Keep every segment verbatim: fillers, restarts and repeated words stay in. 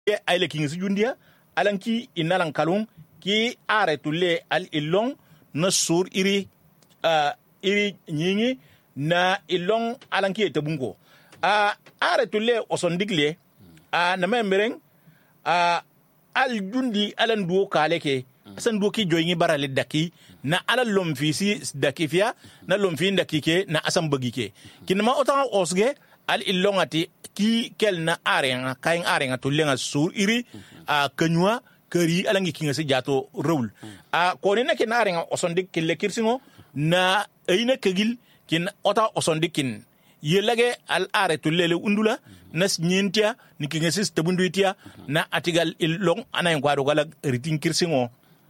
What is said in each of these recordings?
aile king si jundia alanki inalan kalung ki are tulle al ilong na sur iri uh, iri nyingi na ilong alanki etabungo a uh, are tulle osondigle a uh, na membereng a uh, al jundi alan duo kaleke asan duo ki joyingi barale daki na ala lomfi si daki fia na lomfi daki ke na asan bagike kinama otanga osge al ilongati ki kel na arenga kain arenga tulenga sur iri a uh, kanywa kari alangi kinga si jato rule a uh, kone na kin arenga osondik kille kirsingo na ayina kegil kin ota osondikin yelage al are tulele undula nas nyintia ni kinga si tabunduitia na atigal ilong ana ngwado gala ritin kirsingo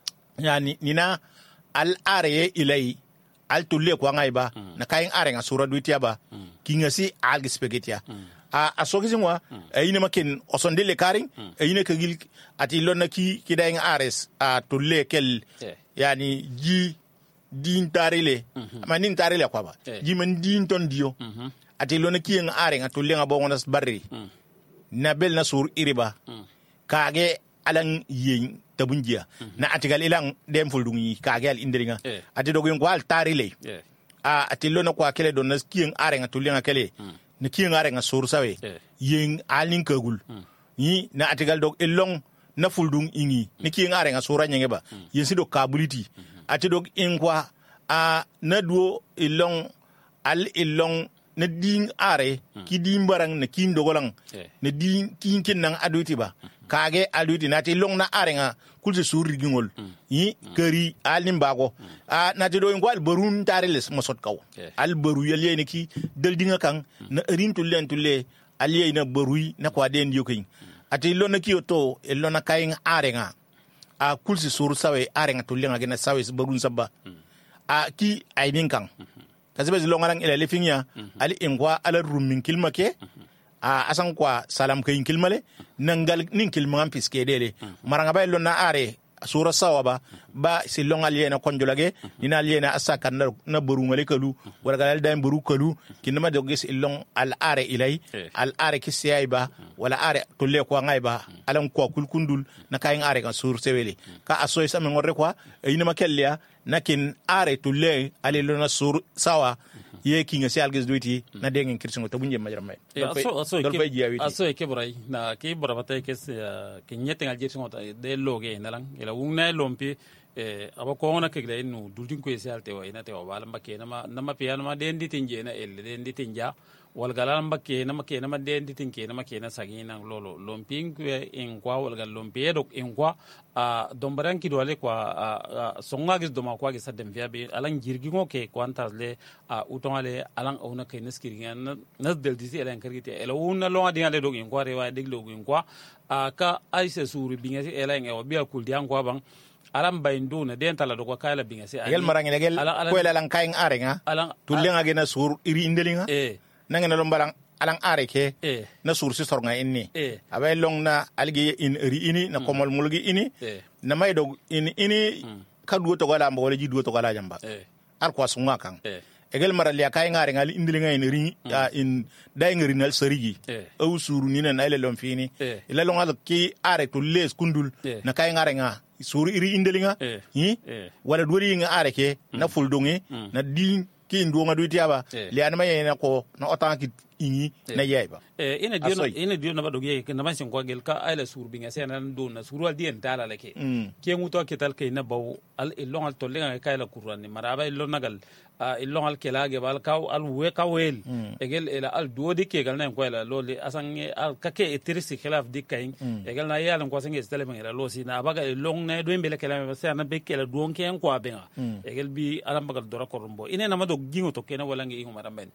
yani nina al are ilai al tulle ko ngaiba mm. na kain arenga sura duitia ba mm. kinga si al gespegetia mm. a asogizingwa mm. ayine makin osondele karing mm. ayine kagil ati lonna ki kidaing ares a tulle kel yeah. yani ji din tarile mm-hmm. ama nin tarile kwa ba yeah. ji man din ton dio mm-hmm. ati lonna ki ng arenga tulle nga bongo nas barri mm. na bel na sur iriba mm. kage alang yin tabunjia mm-hmm. na atigal ilang dem fuldungi kage al indringa yeah. ati dogo yung kwal tarile yeah. a ati lonna kwa kele don nas ki ng arenga tulle nga kele mm. na ki ng arenga sur sawe yeah. yin alin kagul mm. ni na atigal dog ilong na fuldung ingi mm. ni ki ng arenga sura nyenge ba mm. yin sido kabuliti mm-hmm. ati dog inkwa a na duo ilong al ilong na ding are mm. ki dim barang na kin dogolang yeah. na ding kin kin nang aduti ba mm-hmm. kage aduti na ti long na arenga kulse suri gingol mm. yi mm. kari alin bago mm. a na ti do ngwal barun tareles mosot kaw yeah. al baru yele ne ki del dinga kan mm. na rin tulen tulle aliye na barui na kwa den yokin mm. ati lo na ki to elo na kayin arenga a kulse suru sawe arenga tulen ngena sawe barun sabba mm. a ki ainin kan mm-hmm. kazibe zilongarang ila lefinya mm-hmm. ali ingwa ala rumin kilmake mm-hmm. a asan kwa salam kayin kilmale nangal nin kilman piske dele mm-hmm. maranga bay lonna are sura sawa ba ba silong aliena konjolage mm-hmm. ina aliena asaka na, na burungale kalu mm-hmm. wala dal buru kalu kinama dogis ilong al are ilay yeah. al are kisiyay ba mm-hmm. wala are tolle ko ngay ba mm-hmm. alam ko kulkundul na kayin are kan sur sewele mm-hmm. ka asoy sa ngorre kwa ina makellia nakin are tolle ali lona sur sawa ye kinga si alges duiti na dengen kirsingo to bunje majramay aso aso aso ke boray na ke borabata ke ke nyete ngal jirsingo de loge nalang ela wungna lompi e aba ko ona ke gay no dultin ko esial te wayna te wala mbake na na ma piano ma den ditinje na el den ditinja wal galal mbake na make na ma den ditinke na make na sagina lolo lomping ko en kwa wal gal lompi dok en kwa a dombaran ki dole kwa songa gis doma kwa gis sadem via be alan jirgi ngo ke kwantas le a utongale alan ona ke neskiri na nas del disi elan kargite ela wona longa dinga le dok en kwa rewa deg logo en kwa ka aise suru binga si elan e biya kul dian kwa bang alam baindu na den tala do ko kala binga si gel marangi gel ko ela lan kaing arenga tulenga gena sur iri indelinga eh nangena lo mbalang alang areke eh. na sur si sornga inni eh. abay long na algi in ri ini na mm. komol mulgi ini eh. na may dog in ini mm. ka duo to gala mbo wala ji duo to gala jamba eh. ar ko sunga kan eh. egel maral ya kay ngari ngali indilinga in ri mm. ya in day ngari nal sarigi eh. aw suru ni na ile lom fini eh. ila long al ki are to les kundul eh. na kay ngari nga suru iri indilinga eh. hi eh. wala duori nga areke mm. na fuldungi mm. na din ki ndonga du tiaba eh. li anama yena ko na otanki ingi eh. na yaiba eh ina dio ina dio na badoge ke na mansin ko gel ka ala sur binga sen nan do na suru al dien tala leke mm. ke nguto ke tal ke na baw al ilong al tolenga ka la qur'an ni maraba ilong nagal ilong al kelage bal ka al we ka wel mm. egel ela al do di ke gal na ko la loli asan al ka ke etrisi khilaf di kain mm. egel na yalan ko sange stele mengela lo si na baga ilong na do mbele kala me sen na be ke la do ke en ko benga mm. egel bi alam bagal dora korombo ine na mado gingo to ke na wala ngi ngumara men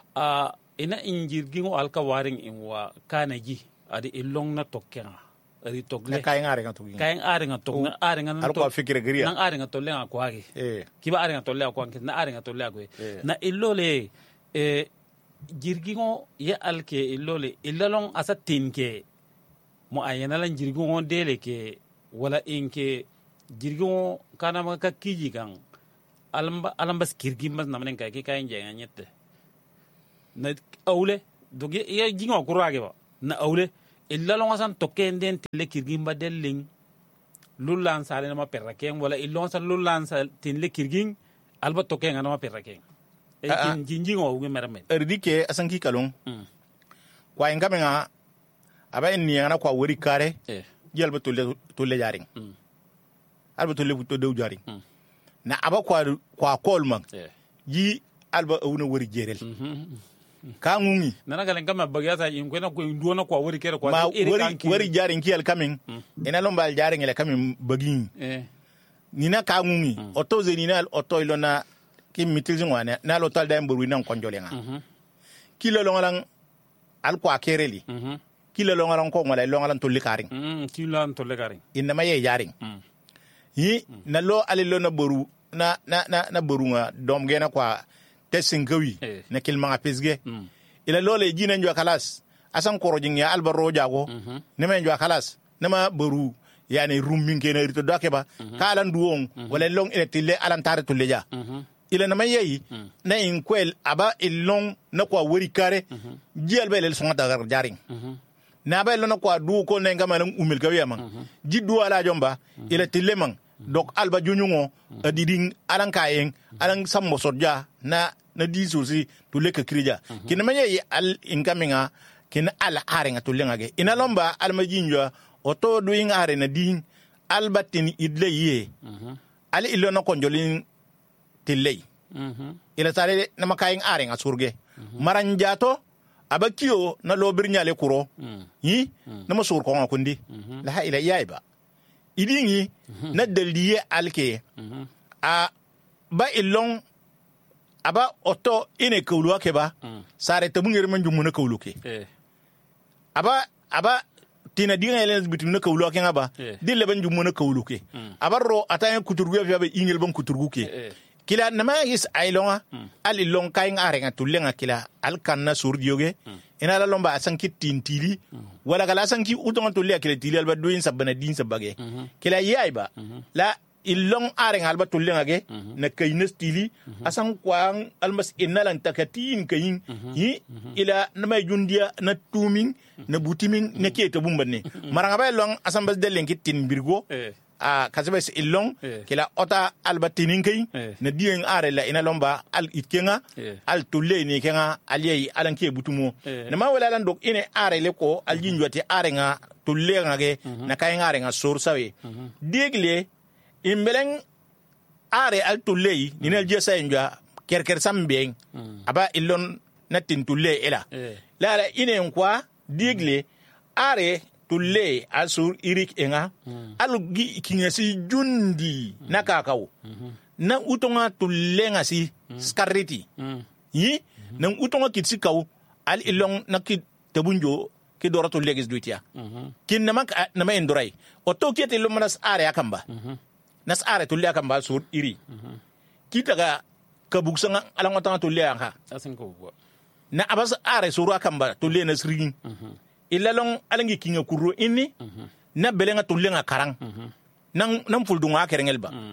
a ina injirgingo alka waring inwa kanagi adi ilong na tokkena adi togle kayen are nga togi kayen are nga tok na are nga to ko fikire gria nan are nga tolle nga ko agi eh kiba are nga tolle ko anke na are nga tolle ko na illole e jirgingo ye alke illole illalong asa tinke mo ayena lan jirgingo dele ke wala inke jirgingo kana ma ka kiji kan alamba alamba skirgi mas namnen ka ke kayen jenga nyette na awle doge ya jingo kurage ba na awle illa longa san token den tele kirgin ba delling lulan sale na ma perraken wala illon san lulan sal tin le kirgin alba token na ma perraken e kin jinji ngo ngi merame erdike asanki kalon kwa ingamenga aba ni yana kwa wori kare yelba tolle tolle jaring alba tolle to dew jaring na aba kwa kwa kolman yi alba awuna wori jerel ka ngungi nana galen kama bagata in kwena ko nduona kwa wori kere kwa ma wori wori jaring ki al kamin ina lomba jaring le kamin bagin eh nina ka ngungi oto ze nina oto ilona ki mitilzi ngwane na lo tal da mburu nan konjolenga kilo longalang al kwa kereli kilo longalang ko ngala longalang to likaring kilo an to likaring inna maye jaring yi na lo alilo na boru na na na na borunga domge na kwa tesingawi na kilmanga pesge ila lo le jina njwa kalas asan korojin ya albaro jago ne men njwa kalas nama boru yani rummin kena rito dokeba kalan duong wala long eletile alan tare to leja ila na mayeyi na inkwel aba ilong na kwa wori kare jial bele songa dagar jaring na ba na kwa du ko ne ngama nan umil gawiya man jiddu ala jomba ila tilemang dok alba junyungo adiding alan kayen alan sammo sodja na na disosi to leka krija kin mayeyi al inkaminga kin ala arenga to lenga ge ina lomba al majinjwa oto doing are na din albatin idle ye ali ilo na konjolin tillei ila tare na makayin arenga surge maranjato abakiyo na lobir nyale kuro yi na masur ko kundi la ila yaiba idingi na daliye alke a ba ilong aba oto ine kawluwa ke ba sare tabungir man jumuna kawluke aba aba tina dinga ele bitim na kawluwa ke ngaba dille ban jumuna kawluke abarro atayen kuturgu ya ba ingel ban kuturgu ke kila nama is ailonga al ilong kaing arenga tulenga kila al kanna surdioge ina la lomba asanki tintili wala kala asanki utonga tulia kila tili alba doin sabana din sabage kila yaiba la ilong arenga alba tulenga ge na kaynes tili asan kwang almas inalan takatin kayin yi ila nama jundia na tuming na butimin na kete bumbane maranga ba long asan bas delen kitin birgo a kasabes ilong kila ota albatinin kai na diyen are la ina lomba al itkenga al tulle ni kenga aliyei alanke butumo na ma wala lan dok ine are le ko al jinjwati are nga tulle nga ge na kay ngare nga sor sawe digle imbeleng are al tulle ni nel jesa inja kerker sambeng aba ilon na tin tulle ela la la ine kwa digle are tulle asur irik enga mm. alugi kingasi jundi mm. na kakao mm-hmm. na utonga tulle ngasi mm. skarriti mm. yi mm-hmm. na utonga kitsi kaw al ilong na kit tabunjo ki dora tulle gis duitia mm-hmm. kin na mak na ma endorai oto kete lo manas are akamba mm-hmm. nas are tulle akamba sur iri mm-hmm. kitaga kabuksanga alang otanga tulle anka asin ko na abas are suru akamba tulle nasrin mm-hmm. ilalong alangi kinga kuro inni mm-hmm. na belenga tulenga karang mm-hmm. nang nam fuldunga kerengel ba mm-hmm.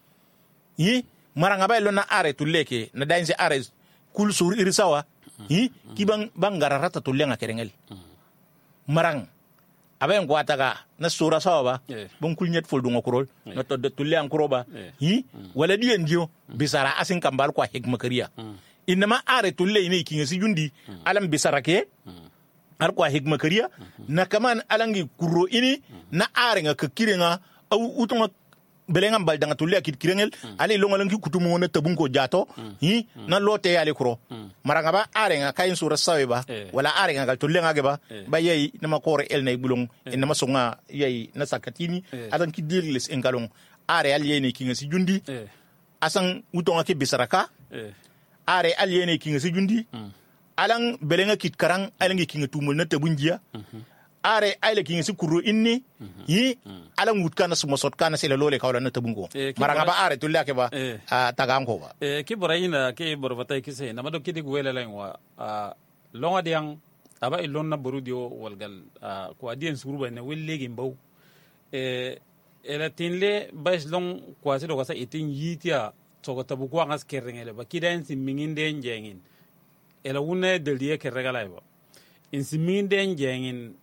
yi maranga ba lona are tuleke na dainse are kul sur irisawa mm-hmm. yi kibang bangara rata tulenga kerengel mm-hmm. marang aben gwataga na sura sawa ba yeah. bon kul nyet fuldunga kurol yeah. na to de tulenga kuro ba yeah. yi mm-hmm. wala dien dio mm-hmm. bisara asin kambal kwa hikma kariya mm-hmm. inma are tulle ni kinga si jundi mm-hmm. alam bisara ke mm-hmm. har kwa hikma kariya mm-hmm. na kaman alangi kuro ini mm-hmm. na arenga ka kirenga au utunga belenga baldanga tulle akit kirengel mm-hmm. ali longalangi kutumo na tabunko jato mm-hmm. hi mm-hmm. na lote yale kuro mm-hmm. maranga ba arenga kayin sura sawe ba eh. wala arenga gal tulle ngage ba eh. ba yeyi na makore el nay bulong eh. en masonga yeyi na sakatini eh. adan ki dirles engalong are al yene kinga si jundi eh. asan utonga ke bisaraka eh. are al yene kinga si jundi mm. alang belenga kit karang alangi kinga tumul na tabunjia mm-hmm. are aile kinga si kuro inni mm-hmm. yi mm-hmm. alang wutkana sumo sotkana sele lole kawla na tabungo eh, maranga ba are tulla ke ba eh. uh, taganko ba eh ki borayina ke borbatay kise na mado kidi gwela langwa a uh, longa diang aba ilon na borudio walgal uh, ko adien suruba ne wellegi mbaw eh ela tinle bas long kwasi do kasa itin yitia to tabu ko ngas kerengele ba kidan siminginde njengin ela wune delie ke regalay ba in siminde njengin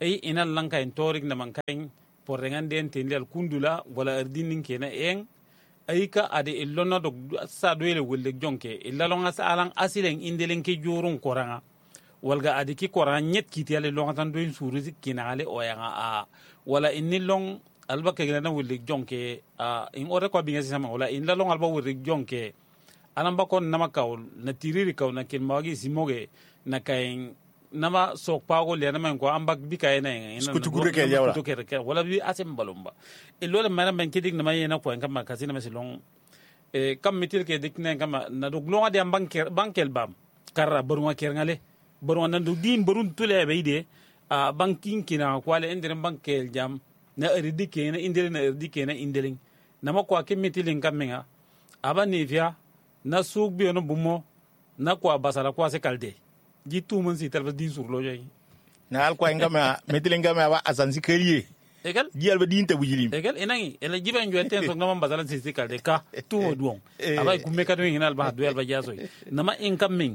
ay ina lanka en torik na man kain porrengan den tendel kundula wala ardinin kena en ay ka ade illona do sa do ele wolle jonke illalonga sa alan asilen indelen ke jorun koranga walga ade ki koranga nyet kiti ale longa tan do suru kinale oyanga a wala inni long alba ke gana wolle jonke a in ore ko binga sama wala in la long alba wolle jonke alan ba kon nama kawl na tiriri kaw na kin magi simoge na kain nama sok pago le nama ko ambak bi kay na skutu gure ke yawla skutu ke wala bi asem balumba e lole mana ben kedik na mayena ko en kam kasina mesilong e kam mitil ke dik na kam na do glonga de banker bankel bam karra baruma ker ngale baruma nan do din barun tule be ide a banking kina ko ale endere bankel jam na erdi ke na indele na erdi ke na indeling nama ko ke mitilin kam menga aba nevia na suk bi ono bumo na ko basala ko se kalde jitu mun si talba din sur lo jay na al ko ngama metilin ngama wa azanzi keriye egal jiyal ba din tabujilim egal enangi ele jiben jo ten so ngama basala si si kalde ka tu duon aba ku me ka do hinal ba do el ba jaso nama incoming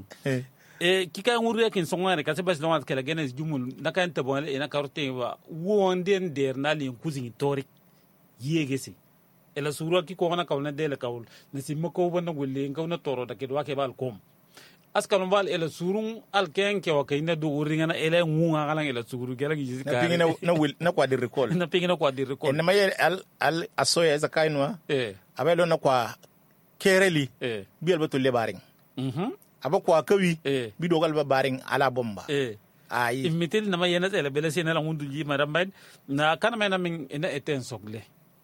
e kika nguru yakin songare ka se bas no kala genes jumul naka enta bon ena karute wa wonden der na lin kuzin torik yegesi ela sura ki ko na kawna dele kawl na simmo ko wona golle ngawna toro da ke do ke bal kom askalon val ela surun alken ke wa kayna do uringa na ela ngunga kala ela suru gela gi na pingina na wil na kwa di recall na pingina kwa di recall na maye al al asoya za kainwa eh abelo na kwa kereli eh biel batul le baring mhm aba kwa kawi eh bi dogal ba baring ala bomba eh ay imitel na maye na ela bela sene la ngundu ji madam bay na kana mena min ina eten sogle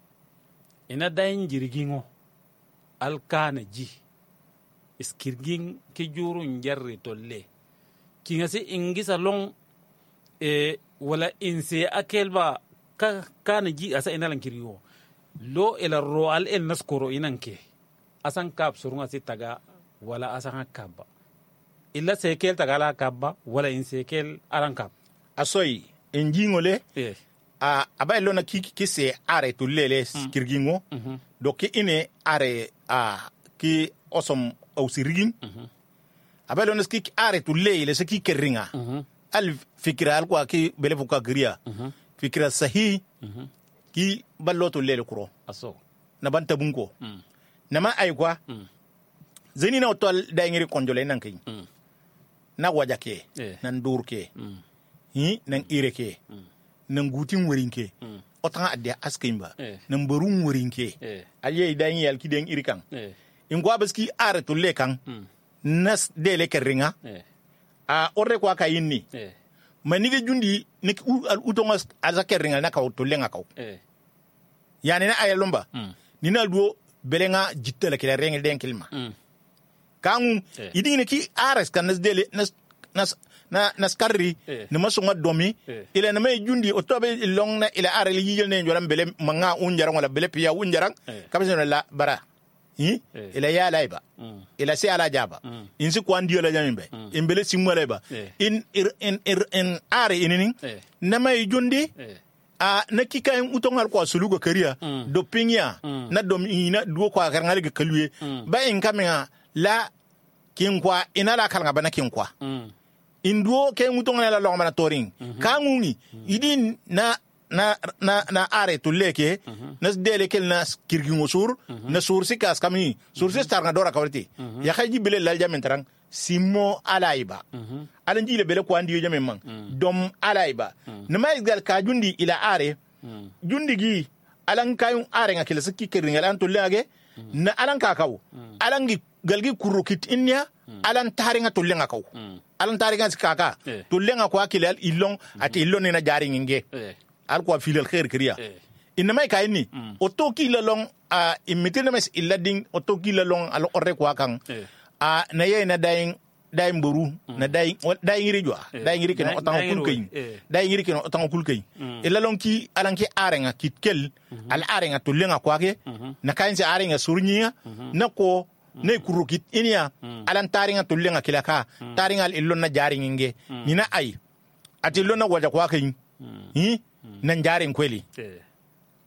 ina dayin jirgingo alkana ji iskirgin ke jurun jarre tolle kinga se ingisa long e wala inse akelba ka kana ji asa ina lan kiriyo lo ila roal el naskoro inanke asan kap surunga se taga wala asan kabba illa sekel taga la kabba wala insekel aran kap asoy enjingole eh a aba lona ki ki se are to lele kirgingo mm -hmm. do ki ine are a ki osom au sirgin mm -hmm. aba lona ki are to lele se ki keringa mm -hmm. al fikra al kwa ki bele fuka griya mm -hmm. fikra sahi mm -hmm. ki ballo to lele kuro aso na banta bunko mm. nama ay kwa mm. zeni na otol da ngiri konjole nan kai mm. na wajake eh. nan durke mm. hi nan ireke mm. nan gutin wurinke mm. otan adde askimba eh. nan barun wurinke eh. aye dan yal ki den irikan eh. in gwa baski are to lekan mm. nas dele keringa eh. a orre kwa kayinni eh. manige jundi nik al utongas azakeringa na kaw to lenga kaw eh. yani na ayalomba mm. nina duo belenga jittela kila rengel den kilma mm. kangu eh. idine ki ares kan nas dele nas nas na naskarri eh. ne masonga domi eh. ile na may jundi otobe long na ile are li yel ne njoram bele manga unjarang wala bele piya unjarang eh. kabisa la bara hi eh. ile ya laiba mm. ile se ala jaba mm. insi kwandi la jambe mm. imbele simu laiba eh. in ir, in ir, in are inini eh. na may jundi eh. a na kika en utongal ko sulugo kariya mm. do pinya mm. na dom ina duo ko karngal ga kalwe mm. ba in kamia la kinkwa inala kalanga bana kinkwa mm. induo ke ngutonga la longa na toring mm -hmm. kangungi mm -hmm. idin na na na na are to leke mm -hmm. na dele kel na kirgingo sur mm -hmm. na sur sikas kami sur mm -hmm. star na dora kawrti mm -hmm. ya khaji bele lal jamen tarang simo alaiba mm -hmm. alan jile bele ko andi jamen man mm -hmm. dom alaiba mm -hmm. na mai gal ka jundi ila are mm -hmm. jundi gi alan kayun are nga kila sikki kirringa lan to lage mm -hmm. na alan ka kaw mm -hmm. alan gi galgi kurukit inya mm -hmm. alan taringa to lenga kaw mm -hmm. alan tarigan kaka eh. to lenga ko akilal ilong mm. ati ilon na jari nge eh. al ko filal khair kriya eh. inna may kay ni mm. o to kilalong a uh, imitina mes illading o to kilalong al orre ko kan eh. a uh, na ye na daing daing buru mm. na daing daing rijwa eh. daing ri kino otang kul kay eh. daing ri kino otang kul kay mm. ilalong ki alan ki arenga kitkel mm -hmm. al arenga to lenga ko ake mm -hmm. na kayin si arenga surniya mm -hmm. na ko Mm. ne kurukit inia mm. alan taringa tullenga kilaka mm. taringa illon na jaring nge mm. nina ay ati illon na waja kwa kay mm. hi mm. nan jaring kweli eh.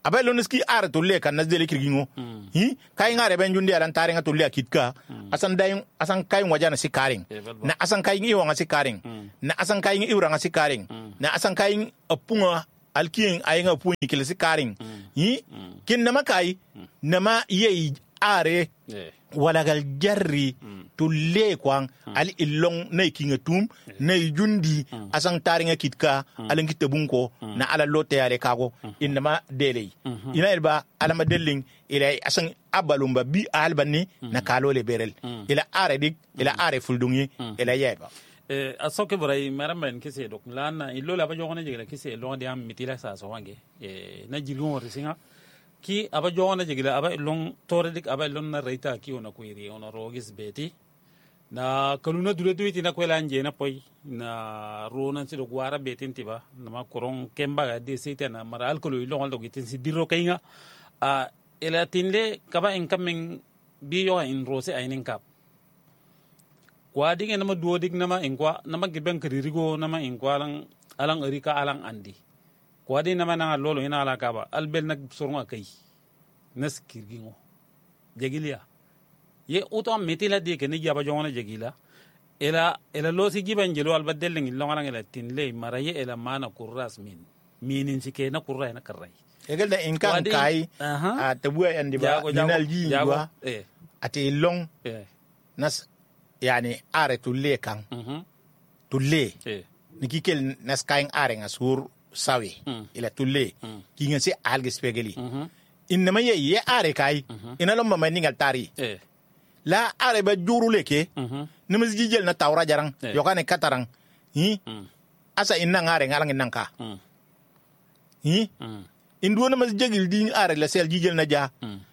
abai loneski are to le kan nasdele kirgingo hi kai ngare ben jundi alan tarenga to le kitka asan dayin asan kai wajana sikaring na asan kai ngi wanga sikaring na asan kai ngi uranga sikaring na asan kai apunga alkin ayinga puni kile sikaring hi kin nama kai nama yei are wala gal jarri to le kwang al ilong nay kinga tum nay jundi asan taringa kitka alan kitabunko na ala lote yale kago inma dele ina elba alama delling ila asan abalumba bi albani na kalole berel ila are dik ila are fuldungi ila yeba eh asoke boray maramben kese dok lana ilo la ba jogone jegela kese lo de am mitila sa so wange eh na jirgon resinga ki aba jogona jegila aba long toredik aba lon na reita ki ona kuiri ona rogis beti na kaluna dure duiti na kwela nje na poi na rona si do gwara betin tiba na ma korong kemba ga de sita na mara alkolo ilo ngol dogitin si biro kainga a ela tinle kaba incoming biyo in rose ainin kap kwa dinge nama duodik nama inkwa nama giben kiririgo nama inkwa lang alang erika alang andi kwa di nama na lolo ina ala kaba albel nag sorong akai nas kirgingo jegilia ye uto metila di ke ni jaba jongona jegila ela ela lo si giban jelo albadeleng longa ela tinle maraye ela mana kurras min minin sike na kurra na karrai egel da inkan kai a tabuya yandi ba minal ji wa ate long nas yani are tulle kan tulle ni kikel nas kain are ngasur sawi ila tulle kinga se alge spegeli inma ye ye are kai ina lomma mai ningal tari la are ba juru leke nimis jijel na tawra jarang yokane katarang hi asa inna ngare ngalang innanka hi indu na mas jegil di are la sel jijel na ja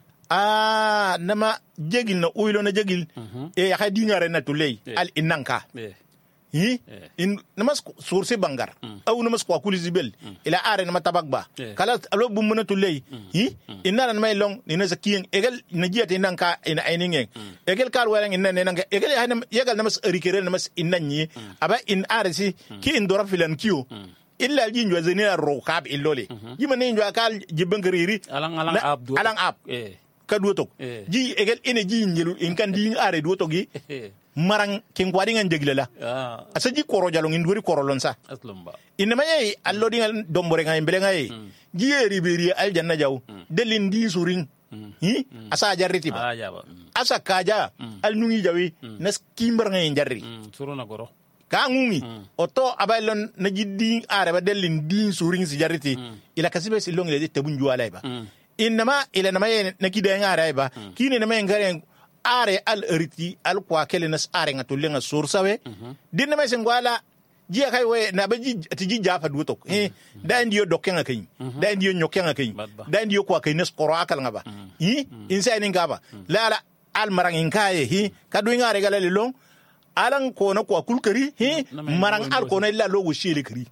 ah nama jegil na uylo na jegil e ya di ngare na tulle al innanka hi in namas source bangar aw namas ko kulizibel ila are nama tabagba kala alo bumuna tulay hi inna may long ina zakiyen egal na jiyate nanka ina ainingen egal kar walang inna nenanga egal hanam yegal namas rikerel namas innanyi aba in are si ki indora filan kiyo illa jinjo zenira rokab illole yimane injo akal jibangariri alang alang abdu alang ab kaduotok ji egal ina ji nyilu in kan di are duotogi marang ken gwadi ngan jeglela ah asaji koro jalong induri koro lonsa aslumba inma yai allo dingal dombore ngai mbele ngai jieri beri al janna jaw delin di suring hi asa jarriti ba asa kaja al nungi jawi nas kimbar ngai jarri suruna goro ka ngungi oto abailon na jiddi are ba delin di suring si jarriti ila kasibe silong le tabun juwalai ba inma ila nama na kide ngare ba kini nama ngare are al eriti al kwa kele nas are nga tulenga sursawe dinna me sengwala jia kai we na baji tiji jafa duto eh da ndiyo dokenga kai da ndiyo nyokenga kai da ndiyo kwa kai nas qoro akal ngaba hi insani ngaba la la al marang inkaye hi kadu ngare gala lilong alang ko na kwa kulkari hi marang al ko na illa logo shili kri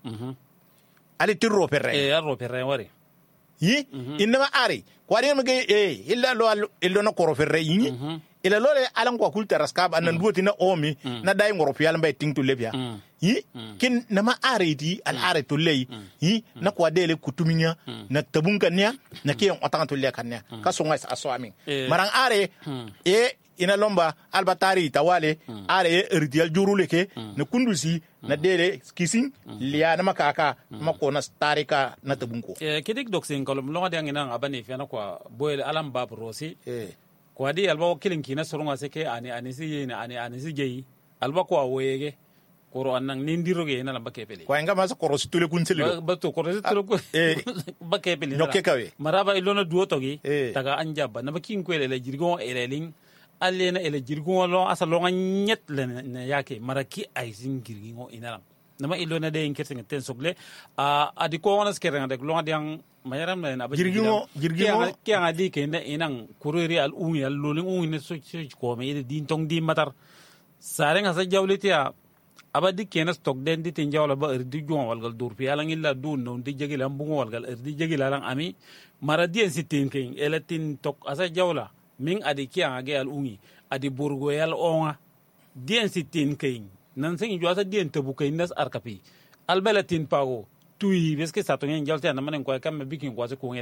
ali tirro perre eh arro perre wari yi inma are kwa de mge eh illa lo illa na qoro perre yi ila lole alan kwa kulta raskab anan duoti na omi na dai ngoro pial mbay tingtu lebya yi kin nama areti al aretu lay yi na kwa dele kutuminya na tabunka nya na kiyon otantu le kannya kaso ngai aswami marang are e ina lomba albatari tawale are erdial juruleke na kundusi na dele kisin liya na makaka makona starika na tabunko e kidik doxing kolum longa dangina abani fiana kwa boel alam bab rosi e kwadi alba kilin kina soronga seke ani ani si yene ani ani si jeyi alba ko awege koro anang nindiroge na lamba kepeli kwa nga masa koro situle kunseli ba to koro situle ko ba kepeli nokke kawe maraba ilona duotogi taga anjaba na bakin ko ele jirgon eleling alena ele jirgon lo asalo nyet le na yake maraki ay sin girgingo inaram nama ilona de inkersen ten sogle a adiko onas keranga de lo ngadiang mayaram na ba jirgingo jirgingo ke ngadi ke na inang kuriri al ungi al loling ungi ne so ko me de din tong di matar sarenga sa jawlitia abadi kenas tok den di tin jawla ba erdi jon walgal dur fi ala ngilla dun non di jegila mbungo walgal erdi jegila lang ami maradi en sitin ken elatin tok asa jawla min adi kianga ge al ungi adi burgo yal onga dien sitin ken nan sen jo asa dien tabu ken nas arkapi albalatin pago tui beske satongen jalta na manen ko kam bikin ko se ko ngela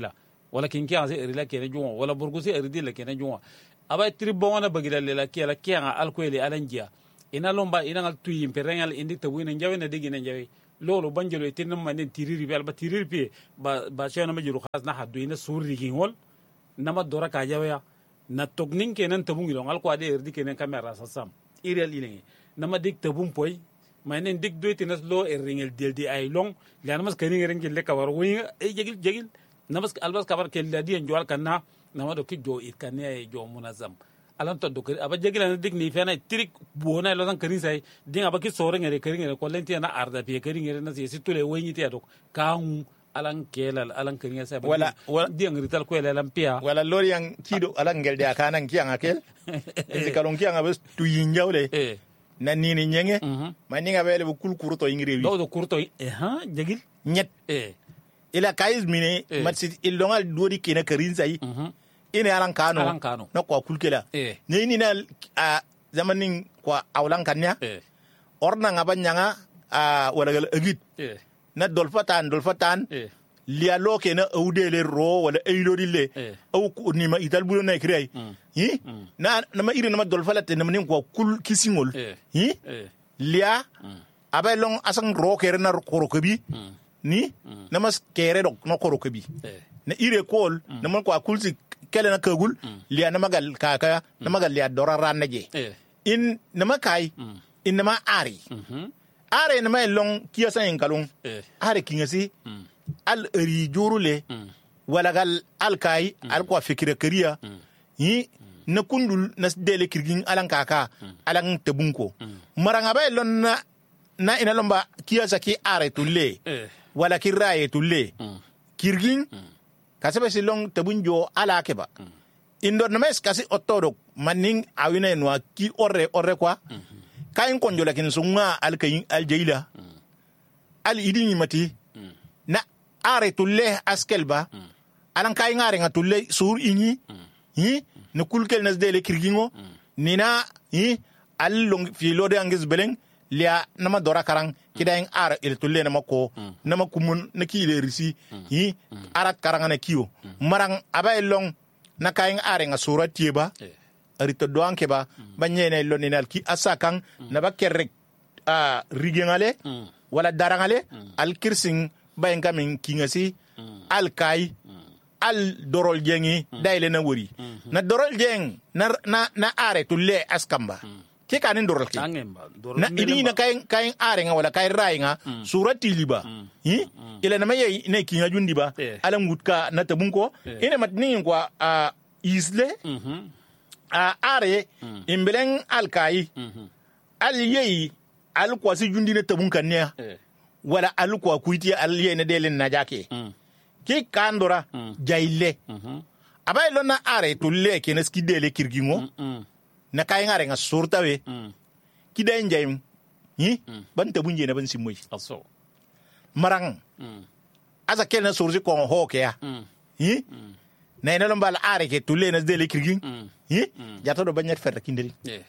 wala kinki ase erila kene jungo wala burgusi eridi la kene jungo aba tribona bagila le la kiala kianga alkoeli alanjia ina lomba ina ngal tuyi perengal indi tawina njawe na digi na njawe lolo banjelo itin ma ne tiriri bi alba tiriri bi ba ba chena ma jiru khas na hadu ina suri gingol nama dora ka jawe na tognin kenen tabungi long alko ade erdi kenen camera sasam irel ilengi nama dik tabum poy manen dik do tinas lo erringel deldi ay long lan mas kani ngeren le kawar wi e jegil jegil namas albas kabar kel la di njwal kanna nama do ki jo it kanne ay jo munazam alan to do aba jegil na dik ni fena trik bona lo san kani sai dinga ba ki sore ngere kari ngere ko lenti na arda pe kari ngere na si situle wenyi te do kaun alan kelal alan kani sai wala dinga rital ko le lampia wala lorian kido alan ngel de akanan kianga kel ezi kalon kianga bes tu yinjawle na nini nyenge ma ninga bele bu kul kurto ingrewi do do kurto eh ha jegil nyet eh ila kaiz mine matsi ilongal dori kina karin sai ina alan kano alan kano na kwa kulkela ne ni na a zamanin kwa awlan kanya orna ngabanyanga a wala gal agit na dolfatan dolfatan liya loke na audele ro wala eilodile au ni ma ital bulo na krei hi na na ma ire na ma dolfalate na manin kwa kul kisingol hi liya abai long asang ro kere na korokobi ni na mas kere dok no korokobi na ire kol na man kwa kulsi kele na kagul liya na magal kaka na magal liya dora rannaje in na makai in na ma ari are na ma long kiyasa en kalon are kingasi al ri jorule wala gal al kai al ko fikira kariya yi na kundul na dele kirgin alan kaka alan tabunko maranga bay lon na na ina lomba kiyasa ki are tulle wala ki raye tulle kirgin kasabe silong tabunjo ala keba indor na mes kasi otodok maning awina enwa ki orre orre kwa kayin konjo lakin sunga al kayin al jaila al idini mati na are tulle askelba alan kay ngare nga tulle sur inyi hi ne kulkel nas dele kirgingo nina hi al long fi lode angis beleng lia nama dora karang kidaing are il tulle nama ko nama kumun na kile risi hi arat karanga na kiyo marang abay long na kay ngare nga surat tieba arito doan keba banyene loninal ki asakang na bakerek a rigengale wala darangale al kirsing bayin kamin kingasi mm. al kai mm. al dorol jengi mm. daile na wuri mm-hmm. na dorol jeng na na na are tulle askamba mm. ke kanin dorol ke na idi na kay kay are nga wala kay rai nga mm. surati liba mm. hi mm. ila na maye ne kinga jundi ba yeah. ala ngutka na tabunko yeah. ina matni kwa uh, isle mm-hmm. uh, are mm. imbeleng al kai mm-hmm. al yeyi al kwasi jundi na tabunka ne yeah. wala alu kwa kuiti aliye ne delen najake mm. ki kandora mm. jaile mm-hmm. abay lona are to le ke neski dele kirgingo mm -mm. na kay ngare nga surtawe mm. ki day njayim hi mm. ban tabunje na ban simoy aso marang mm. asa ken surzi ko hoke ya mm. hi mm. na ina lombal are ke to le na dele kirgin mm. hi mm. jato do banyat fer kindiri yeah.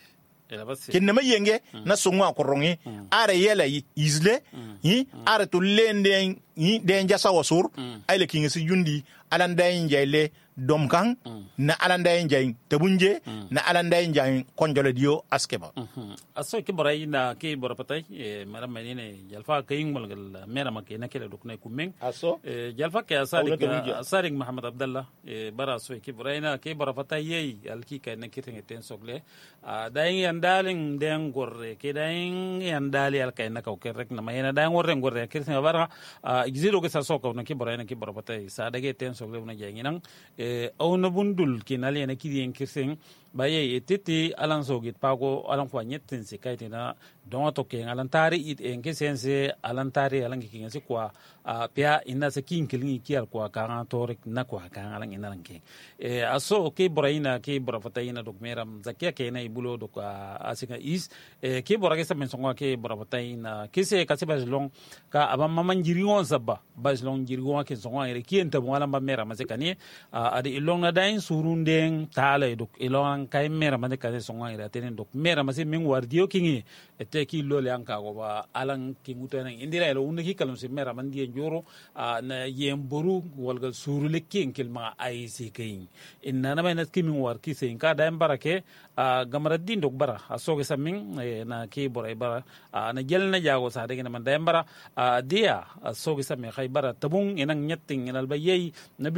ken ma yenge mm. na sungwa ko rongi mm. are yela isle yi mm. are to lende yi den jasa wasur mm. ay le kingi si jundi alanda njele domkan mm. na alanda njay tabunje mm. na alanda njay konjole dio askeba mm -hmm. aso ke boray na ke bor patay e maram menine jalfa kayin molgal mera makena kele dokne kumeng aso e jalfa ke asarik asarik muhammad abdallah e bara so ke boray na ke bor patay yey alki kay na kitenge ten sogle a dayin yandalen den gorre ke dayin yandali al kay na kaw ke rek na mayena dayin gorre gorre kitenge bara a exilo ke sa soko na ke boray na ke bor patay sa dage ten sogle na janginang e awna bundul kinali na kidien kiseng baye etete alan sogit pago alan kwa nyetten se kaitina don to ken alan tari it en kesense alan tari alan kin se kwa pia inna se kin kilin kial kwa kan torek na kwa kan alan inalan ke e aso ke boraina ke borafataina dok meram zakia ke na ibulo dok asika is e ke borage sa mensonga ke borafataina ke se ka se bazlong ka abam maman jiringon sabba bazlong jiringon ke songa ere kien ta wala ba mera masekani adi ilong na dain surundeng tale dok ilong alan kai mera mane kane songa ira tenen dok mera mase min wardiyo kingi ete ki lole an ka go ba alan kingu tenen indira elo unne ki kalum se mera man die njoro na yem boru walgal surule king kilma ai se king inna na mainat ki min war ki se ka da barake gamara din dok bara asoge samin na ki boray bara na gelna jago sa de man da bara dia asoge samin khay bara tabung enang nyetting enal bayay